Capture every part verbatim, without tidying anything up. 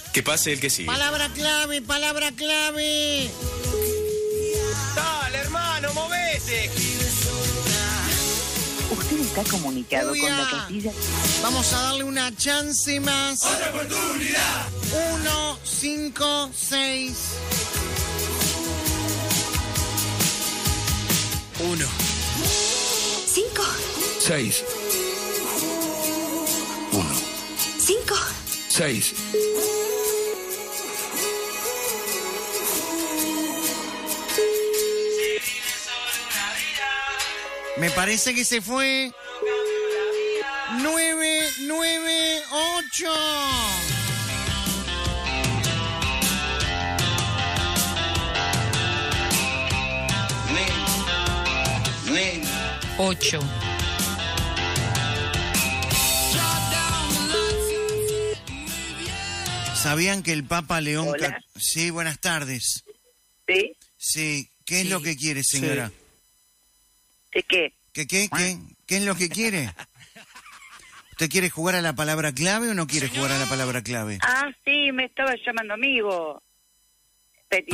Que pase el que sigue. Palabra clave, palabra clave. Dale, hermano, movete. Usted está comunicado Uy, con la ah. casilla. Vamos a darle una chance más. ¡Otra oportunidad! Uno, cinco, seis. Uno. Cinco. Seis. Uno. Cinco. Seis. Me parece que se fue. Nueve, nueve, ocho. Ocho. ¿Sabían que el Papa León... Hola. Ca- Sí, buenas tardes. ¿Sí? Sí, ¿qué es Sí. lo que quiere, señora? ¿De qué? ¿Qué, qué, qué? ¿Qué es lo que quiere? ¿Usted quiere jugar a la palabra clave o no quiere jugar a la palabra clave? Ah, sí, me estaba llamando amigo. Petit.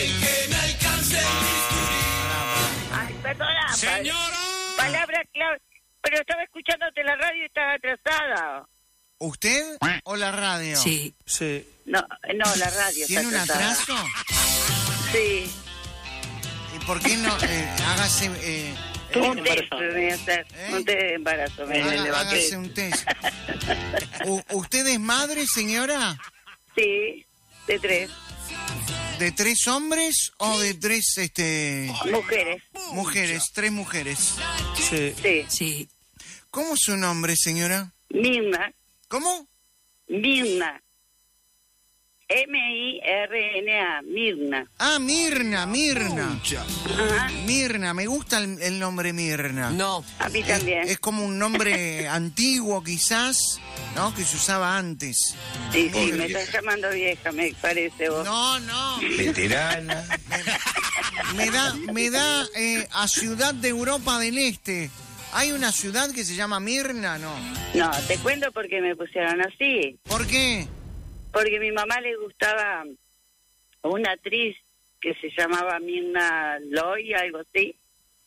Ay, perdona. ¡Señora! pa- Palabra clave. Pero estaba escuchándote la radio y estaba atrasada. ¿Usted o la radio? Sí. Sí. No, no, la radio ¿Tiene está un atrasada. atraso? Sí. ¿Y por qué no eh, hágase... Eh, Un test me voy a hacer. ¿Eh? Un test de embarazo me haga- levanté. hágase un test. U- ¿Usted es madre, señora? Sí, de tres. ¿De tres hombres o de tres este Mujeres. mujeres? Tres mujeres. Sí. Sí. Sí. ¿Cómo es su nombre, señora? Mirna. ¿Cómo? Mirna. M I R N A. Mirna. Ah, Mirna, Mirna. Ajá. Mirna, me gusta el, el nombre Mirna. No. A mí Es, también. es como un nombre antiguo quizás, ¿no? Que se usaba antes. Sí, sí, me estás llamando vieja, me parece vos. No, no. Veterana. Me da, me da eh, a Ciudad de Europa del Este. ¿Hay una ciudad que se llama Mirna? No. No, te cuento porque me pusieron así. ¿Por qué? Porque a mi mamá le gustaba una actriz que se llamaba Mirna Loy, algo así,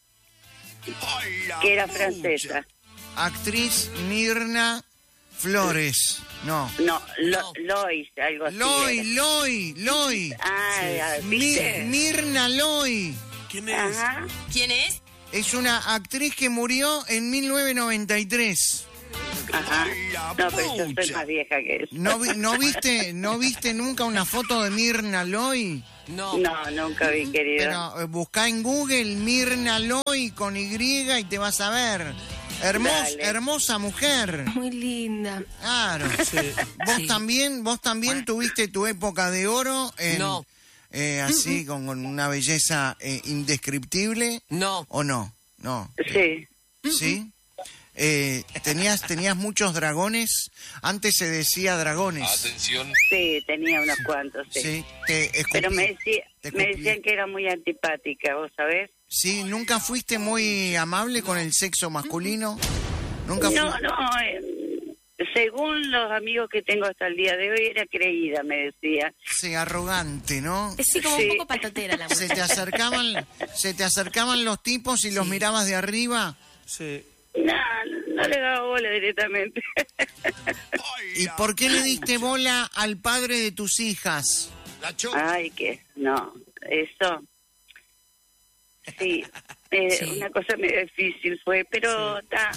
que era francesa. Actriz Mirna Flores. No. No, Lo- Lois, algo así. Loy, era. Loy, Loy. Ah, Mi- ¿viste? Mirna Loy. ¿Quién Ajá. ¿Quién es? Es una actriz que murió en mil novecientos noventa y tres. Ajá. No, pero yo soy más vieja que eso. ¿No, vi- no viste no viste nunca una foto de Mirna Loy? No. No, nunca vi, querido. Pero eh, buscá en Google Mirna Loy con Y y te vas a ver. Hermos, Dale. hermosa mujer. Muy linda. Claro. Vos Sí. también, vos también tuviste tu época de oro en, No. eh, así con, con una belleza eh, indescriptible. No. ¿O no? No. Sí. ¿Sí? Eh, tenías tenías muchos dragones. Antes se decía dragones. Atención. Sí, tenía unos cuantos, sí. Sí. Te escupí- Pero me, decía, te me escupí- decían que era muy antipática, ¿vos sabés? Sí, nunca fuiste muy amable con el sexo masculino. Nunca No, fu- no, eh, según los amigos que tengo hasta el día de hoy, era creída, me decía. Sí, arrogante, ¿no? Es sí, como Sí. un poco patatera la Se mujer. te acercaban, se te acercaban los tipos y los mirabas de arriba. Sí. No, no le daba bola directamente. ¿Y por qué le diste bola al padre de tus hijas? Ay, que no, eso. Sí, eh, Sí. una cosa medio difícil fue, pero está.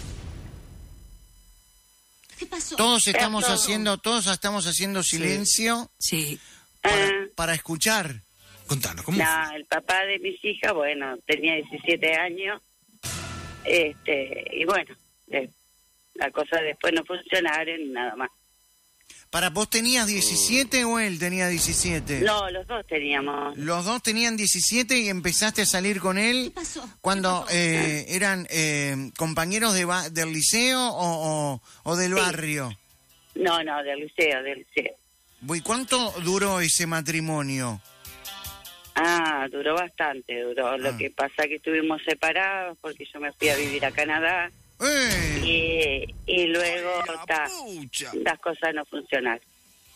¿Qué pasó? Todos estamos todo. haciendo, todos estamos haciendo silencio Sí. para, Ah, para escuchar. Contanos, ¿cómo no, el papá de mis hijas, bueno, tenía diecisiete años. Este, y bueno, eh, la cosa después no funcionaron y nada más. ¿Para vos tenías diecisiete o él tenía diecisiete? No, los dos teníamos. Los dos tenían diecisiete y empezaste a salir con él ¿Qué pasó? cuando eh, eran eh, compañeros de ba- del liceo o, o- o del Sí. barrio. No, no, del liceo, del liceo. ¿Y cuánto duró ese matrimonio? Ah, duró bastante, duró. Ah. Lo que pasa que estuvimos separados porque yo me fui a vivir a Canadá ¡Eh! y, y luego ta, las cosas no funcionaron.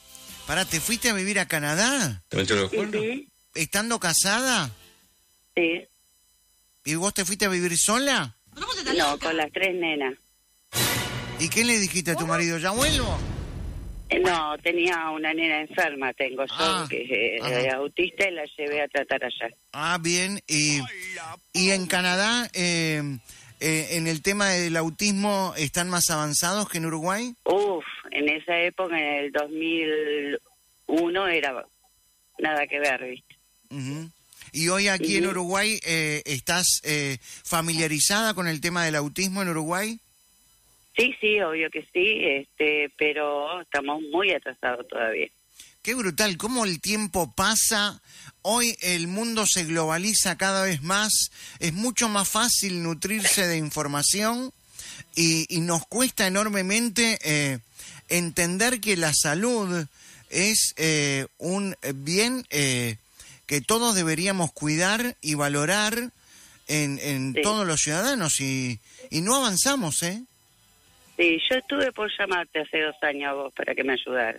Pará, ¿te fuiste a vivir a Canadá? ¿Te metió los cuernos? Ujú. ¿Estando casada? Sí. ¿Y vos te fuiste a vivir sola? No, con las tres nenas. ¿Y qué le dijiste a tu marido? ¿Ya vuelvo? Eh, No, tenía una nena enferma, tengo yo, Ah, que es ajá. eh, autista, y la llevé a tratar allá. Ah, bien. Y, y en Canadá, eh, eh, en el tema del autismo, ¿están más avanzados que en Uruguay? Uf, en esa época, en el dos mil uno, era nada que ver, ¿viste? Ujú. Y hoy aquí en Ujú. Uruguay, eh, ¿estás eh, familiarizada con el tema del autismo en Uruguay? Sí, sí, obvio que sí, este, pero estamos muy atrasados todavía. Qué brutal, cómo el tiempo pasa. Hoy el mundo se globaliza cada vez más. Es mucho más fácil nutrirse de información y, y nos cuesta enormemente eh, entender que la salud es eh, un bien eh, que todos deberíamos cuidar y valorar en, en Sí. todos los ciudadanos y, y no avanzamos, ¿eh? Sí, yo estuve por llamarte hace dos años a vos para que me ayudaras.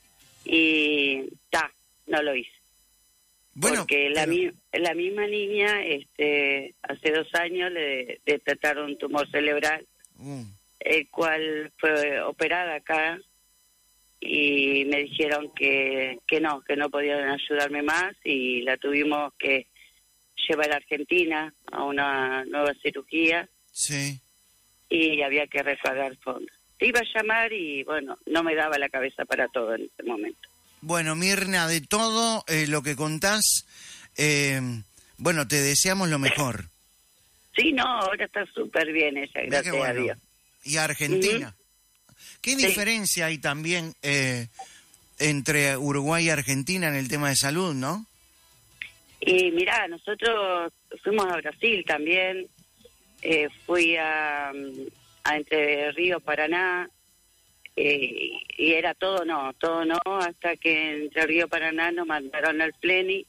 Y ta, no lo hice. Bueno, Porque la, pero- mi- la misma niña, este, hace dos años le detectaron un tumor cerebral, Uh, el cual fue operada acá, y me dijeron que, que no, que no podían ayudarme más, y la tuvimos que llevar a Argentina a una nueva cirugía, sí. y había que recaudar fondos. Te iba a llamar y, bueno, no me daba la cabeza para todo en ese momento. Bueno, Mirna, de todo eh, lo que contás, eh, bueno, te deseamos lo mejor. Sí, no, ahora está súper bien ella, Mirá qué gracias a bueno. Dios. Y Argentina. ¿Qué Sí. diferencia hay también eh, entre Uruguay y Argentina en el tema de salud, no? Y mirá, nosotros fuimos a Brasil también, eh, fui a, a Entre Ríos, Paraná, eh, y era todo no, todo no, hasta que en Entre Ríos, Paraná nos mandaron al Pleni,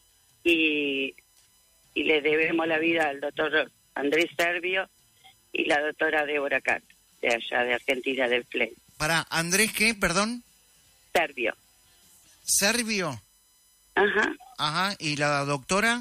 y, y le debemos la vida al doctor Andrés Servio y la doctora Débora Cat, de allá de Argentina, del Pleni. Para Andrés, ¿qué? Perdón. Servio. Servio. Ajá. Ajá. ¿Y la doctora?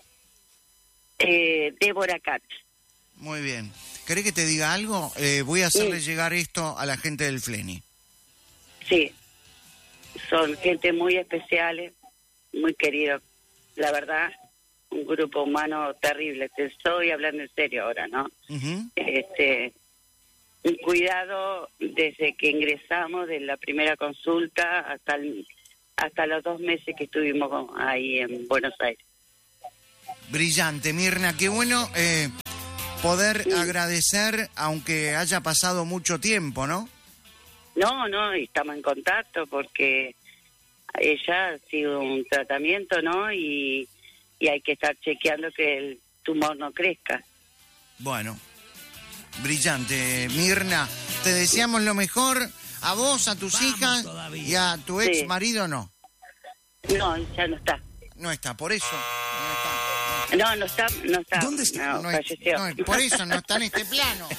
Eh, Débora Cat. Muy bien. ¿Querés que te diga algo? Eh, voy a hacerle Sí. llegar esto a la gente del Fleni. Sí, son gente muy especiales, muy queridos. La verdad, un grupo humano terrible. Te estoy hablando en serio ahora, ¿no? Ujú. Este, un cuidado desde que ingresamos, de la primera consulta hasta el- hasta los dos meses que estuvimos ahí en Buenos Aires. Brillante, Mirna. Qué bueno eh, poder Sí. agradecer, aunque haya pasado mucho tiempo, ¿no? No, no, y estamos en contacto porque ella ha sido un tratamiento, ¿no? Y, y hay que estar chequeando que el tumor no crezca. Bueno, brillante, Mirna. Te deseamos lo mejor a vos, a tus hijas y a tu Sí. ex marido, no. No, ya no está. No está, por eso. No está. No, no está, no está. ¿Dónde está? No, No es- falleció. no, por eso no está en este plano.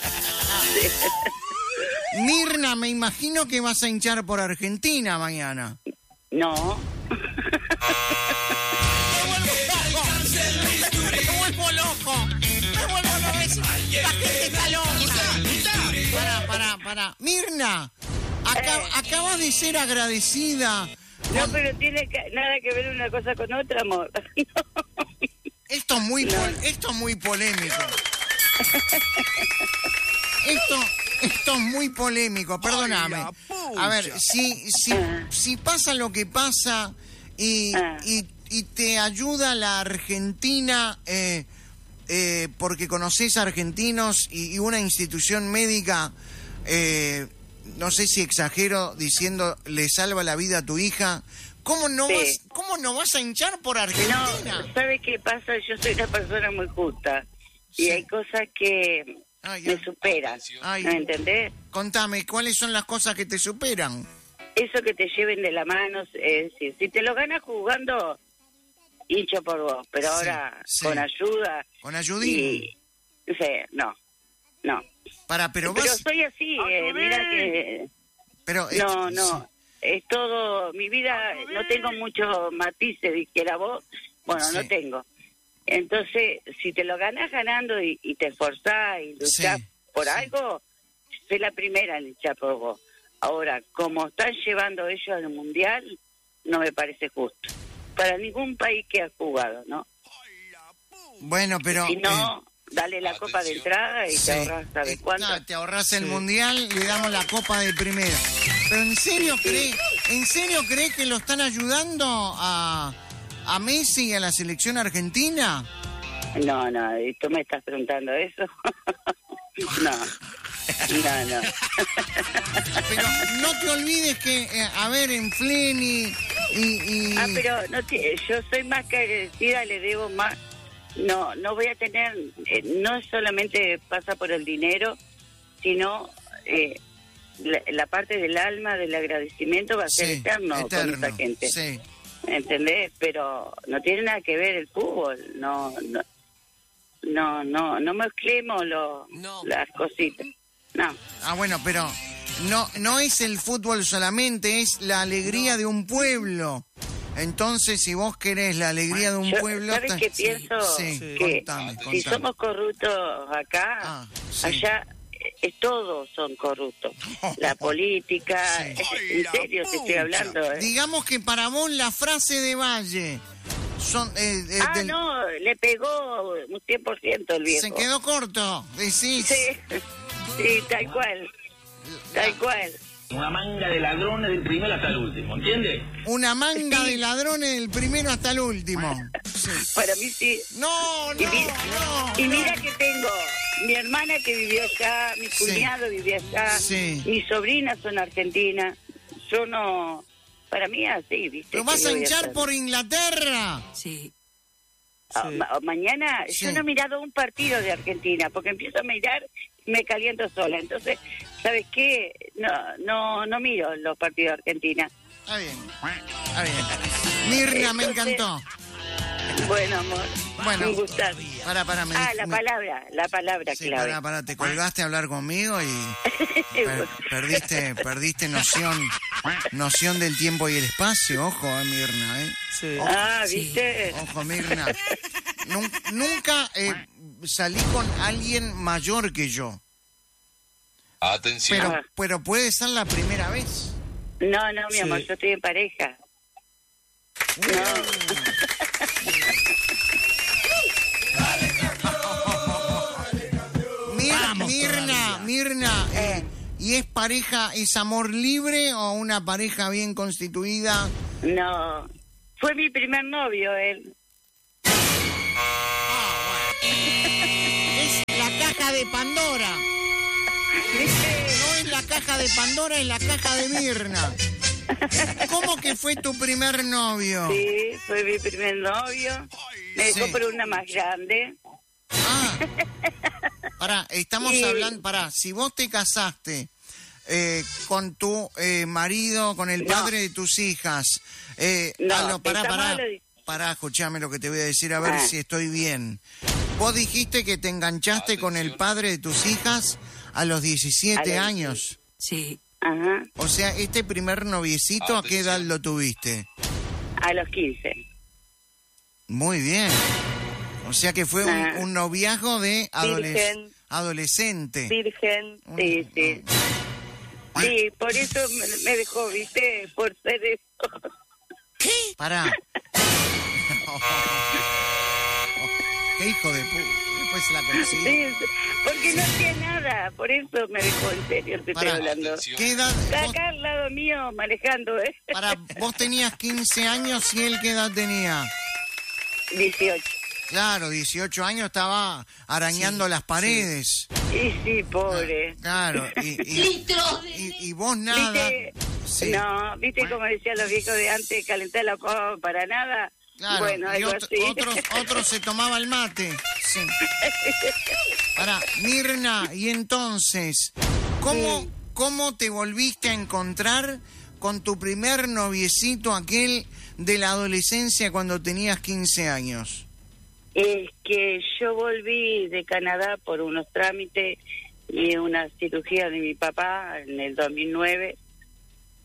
Mirna, me imagino que vas a hinchar por Argentina mañana. No. Me vuelvo loco. Me vuelvo loco. La gente está loca. Pará, pará, pará. Mirna, aca- Eh. acabas de ser agradecida. No, pero tiene que- nada que ver una cosa con otra, amor. Esto es muy, No. pol- esto es muy polémico. Esto, esto es muy polémico, perdóname. Ay, la A ver, pucha. si, si, Ah. si pasa lo que pasa y, Ah. y, y te ayuda la Argentina, eh, eh, porque conoces argentinos y, y una institución médica, eh, no sé si exagero diciendo le salva la vida a tu hija, ¿cómo no, Sí. vas, cómo no vas a hinchar por Argentina? No, ¿sabes qué pasa? Yo soy una persona muy justa. Y Sí. hay cosas que Ay, me ay. superan. Ay. ¿Me entendés? Contame, ¿cuáles son las cosas que te superan? Eso que te lleven de la mano, es decir, si te lo ganas jugando, hincho por vos. Pero Sí, ahora, sí. con ayuda... Con ayudín. Y, sí, no, no. Para, pero Pero vas... soy así, eh, mira que... Pero, No, eh, no. es todo, mi vida, no tengo muchos matices, dijera vos, bueno, Sí. no tengo. Entonces, si te lo ganás ganando y, y te esforzás y luchás Sí, por sí. algo, soy la primera en luchar por vos. Ahora, como están llevando ellos al Mundial, no me parece justo. Para ningún país que ha jugado, ¿no? Bueno, pero... Si no, eh, dale la copa de entrada y sí, te ahorras, ¿sabes eh, cuánto? claro, te ahorras el mundial, le damos la copa de primera. Pero ¿en serio crees, en serio crees que lo están ayudando a, a Messi y a la selección argentina? No, no, ¿y tú me estás preguntando eso? no, no, no. Pero no te olvides que, eh, a ver, en Fleni y... y- Ah, pero no te- yo soy más que agradecida, le debo más. No, no voy a tener, eh, no solamente pasa por el dinero, sino eh, la, la parte del alma, del agradecimiento va a ser Sí, eterno, eterno, con esa gente. sí. ¿Entendés? Pero no tiene nada que ver el fútbol, no, no, no, no, no mezclemos lo, No. las cositas. No. Ah, bueno, pero no, no es el fútbol solamente, es la alegría de un pueblo. Entonces, si vos querés la alegría de un Yo, pueblo... ¿sabes ta- qué pienso? Sí, Que contame, si contame. somos corruptos acá, Ah, sí. allá eh, todos son corruptos. La política, Sí. en serio te estoy hablando. ¿eh? Digamos que para vos la frase de Valle son eh, eh, Ah, del- no, le pegó un cien por ciento el viejo. se quedó corto. Decís, Sí, sí, tal cual, tal cual. Una manga de ladrones del primero hasta el último, ¿entiendes? una manga Sí. de ladrones del primero hasta el último. Sí. Para mí sí. No, no, Y mira, no. y no. mira que tengo mi hermana que vivió allá, mi Sí. cuñado vivía allá, Sí. mis sobrinas son argentinas. Yo no, para mí es así, ¿viste? ¿Lo vas ¿Qué a voy hinchar hacer? por Inglaterra? Sí. Ah, ma- mañana Sí. yo no he mirado un partido de Argentina porque empiezo a mirar y me caliento sola. Entonces, ¿sabes qué? No, no, no miro los partidos de Argentina. Está bien, está bien. Mirna, me Entonces- encantó. Bueno, amor, Bueno, un gustazo. para, para, me Ah, la me- palabra, la palabra Sí, clave. para, para, te colgaste a hablar conmigo y per- perdiste, perdiste noción, noción del tiempo y el espacio. Ojo, eh, Mirna, eh. Sí. Ah, Sí. ¿viste? Ojo, Mirna. Nun- nunca eh, salí con alguien mayor que yo, Atención. pero, Ah. pero puede ser la primera vez. No, no, mi Sí. amor, yo estoy en pareja. Mir- Mirna, Mirna, eh, Eh. ¿y es pareja, es amor libre o una pareja bien constituida? No, fue mi primer novio él. Es la caja de Pandora. No es la caja de Pandora, es la caja de Mirna. ¿Cómo que fue tu primer novio? Sí, fue mi primer novio. Me dejó Sí. por una más grande. Ah, pará, estamos Sí. hablando, pará, si vos te casaste eh, con tu eh, marido, con el No. padre de tus hijas, eh, No, a lo- pará, estamos pará, hablando de- pará, escuchame lo que te voy a decir, a ver Ah. si estoy bien. Vos dijiste que te enganchaste con el padre de tus hijas a los diecisiete A los- años. Sí. Ajá, O sea, este primer noviecito, ¿a qué edad lo tuviste? a los quince. Muy bien. O sea que fue un, Ah. un noviazgo de adoles- Virgen. adolescente. Virgen, Un- sí, sí. Sí, por eso me, me dejó, ¿viste? Por ser eso. Pará. Qué hijo de puta. Después se la conocí. Sí, porque no hacía nada, por eso me dejó, en serio, te estoy Pará. hablando. ¿Qué edad? Está Vos, acá al lado mío manejando, ¿eh? pará, vos tenías quince años y él qué edad tenía. dieciocho. Claro, dieciocho años estaba arañando las paredes. Y sí, pobre. Claro, y, y, y- y vos nada. ¿Viste? Sí. No, ¿viste como decían los viejos de antes, calentar la copa para nada? Claro, Bueno, y algo ot- así. otros, otros se tomaba el mate. Sí. Para, Mirna, y entonces, ¿cómo, Sí. ¿cómo te volviste a encontrar con tu primer noviecito, aquel de la adolescencia cuando tenías quince años? Es que yo volví de Canadá por unos trámites y una cirugía de mi papá en el dos mil nueve.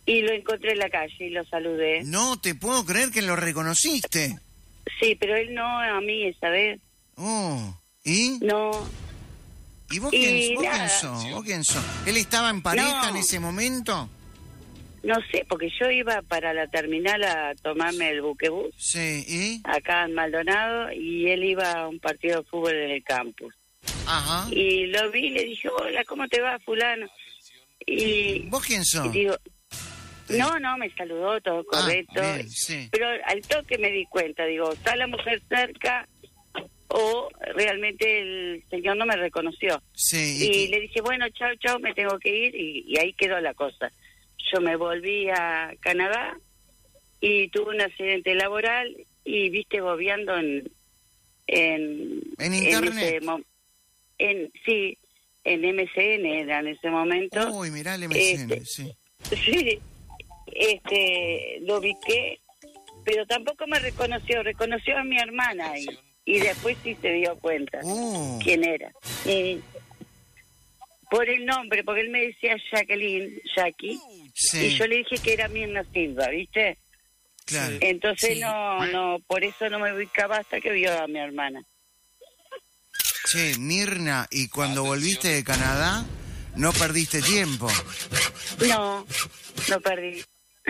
Y lo encontré en la calle y lo saludé. No te puedo creer que lo reconociste. Sí, pero él no a mí esa vez. Oh, ¿y? No. ¿Y vos, Y quién, vos nada. quién sos? ¿Vos quién sos? ¿Él estaba en pareja No. en ese momento? No sé, porque yo iba para la terminal a tomarme el buquebús Sí, ¿y? acá en Maldonado y él iba a un partido de fútbol en el campus. Ajá. Y lo vi y le dije, hola, ¿cómo te va, fulano? Y, ¿Vos quién y sos? digo, no, no, me saludó, todo Ah, correcto. bien, sí. Pero al toque me di cuenta, digo, ¿está la mujer cerca o realmente el señor no me reconoció? Sí, Y, ¿y qué? le dije, bueno, chao, chao, me tengo que ir y, y ahí quedó la cosa. Yo me volví a Canadá y tuve un accidente laboral y viste bobeando en... En, En internet. ese mo- en, sí, en M C N era en ese momento. Uy, mirá el M C N, Este, sí. Sí, este, lo ubiqué, pero tampoco me reconoció, reconoció a mi hermana y, y después sí se dio cuenta Uh, quién era. Y por el nombre, porque él me decía Jacqueline, Jackie, sí, y yo le dije que era Mirna Silva, ¿viste? claro. Entonces Sí. no, no, por eso no me ubicaba hasta que vio a mi hermana. Che, Mirna, ¿y cuando volviste de Canadá no perdiste tiempo? No, no perdí.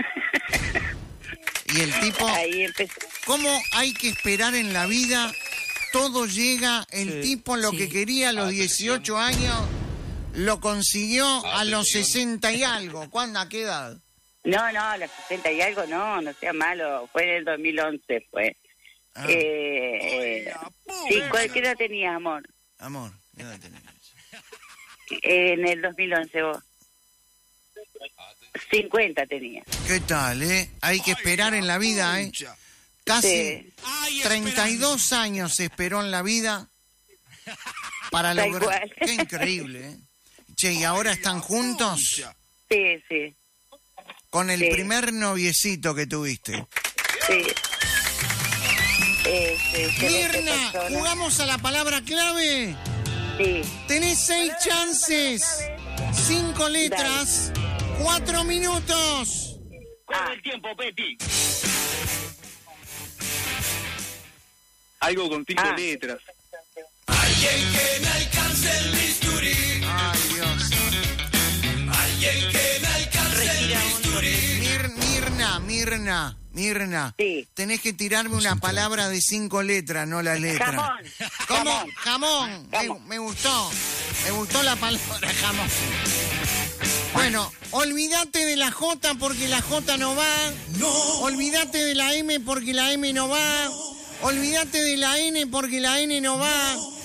Y el tipo, Ahí empezó. ¿cómo hay que esperar en la vida? Todo llega, el tipo lo que quería a los dieciocho años, lo consiguió a los sesenta y algo. ¿Cuándo? ¿A qué edad? No, no, a los sesenta y algo, no, no sea malo. Fue en el dos mil once, fue. Ah, Eh, eh, sí, ¿cuál qué edad tenías, amor? amor, ¿qué edad tenés? Eh, en el dos mil once vos. cincuenta tenía. ¿Qué tal, eh? Hay que esperar en la vida, ¿eh? Casi Sí. treinta y dos años esperó en la vida para Tal lograr... cual. Qué increíble, ¿eh? Che, ¿y ahora están juntos? Sí, sí, Con el Sí. primer noviecito que tuviste. sí. Eh, sí, excelente Mirna, persona. ¿jugamos a la palabra clave? Sí. Tenés seis chances, cinco letras, cuatro minutos. Corre el tiempo, Betty. Algo con cinco Ah. letras. Ay, Dios. Mir- Mirna, Mirna, Mirna. Sí. Tenés que tirarme una palabra de cinco letras, no la letra. Jamón. ¿Cómo? Jamón. Jamón. Me, Jamón. me gustó. Me gustó la palabra jamón. Bueno, olvídate de la J porque la J no va. No. Olvídate de la M porque la M no va. Olvídate de la N porque la N no va.